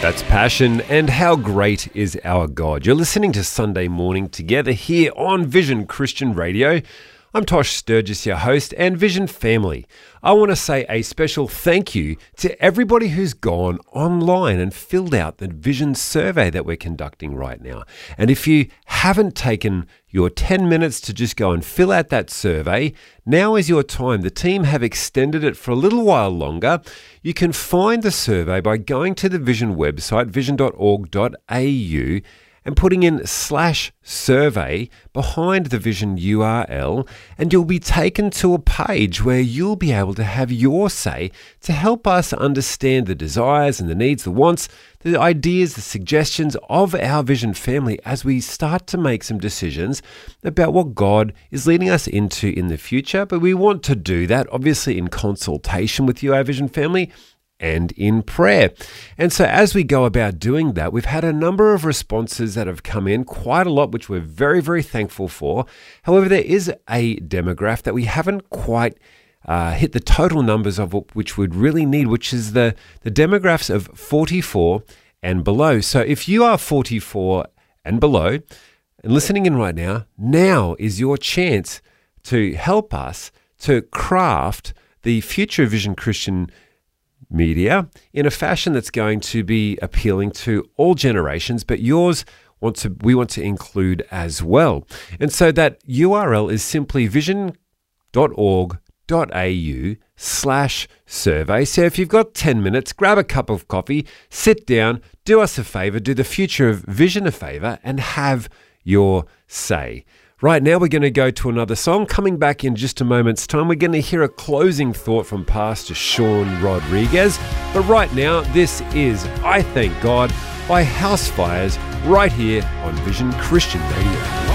That's Passion, and how great is our God. You're listening to Sunday Morning together here on Vision Christian Radio. I'm Tosh Sturgis, your host, and Vision family. I want to say a special thank you to everybody who's gone online and filled out the Vision survey that we're conducting right now. And if you haven't taken your 10 minutes to just go and fill out that survey, now is your time. The team have extended it for a little while longer. You can find the survey by going to the Vision website, vision.org.au, and putting in /survey behind the Vision URL, and you'll be taken to a page where you'll be able to have your say to help us understand the desires and the needs, the wants, the ideas, the suggestions of our Vision family as we start to make some decisions about what God is leading us into in the future. But we want to do that, obviously, in consultation with you, our Vision family, and in prayer. And so as we go about doing that, we've had a number of responses that have come in, quite a lot, which we're very, very thankful for. However, there is a demographic that we haven't quite hit the total numbers of which we'd really need, which is the demographics of 44 and below. So if you are 44 and below and listening in right now, now is your chance to help us to craft the future of Vision Christian media in a fashion that's going to be appealing to all generations, but we want to include as well. And so that URL is simply vision.org.au/survey. So if you've got 10 minutes, grab a cup of coffee, sit down, do us a favor, do the future of Vision a favor, and have your say. Right now, we're going to go to another song. Coming back in just a moment's time, we're going to hear a closing thought from Pastor Sean Rodriguez. But right now, this is I Thank God by House Fires right here on Vision Christian Radio.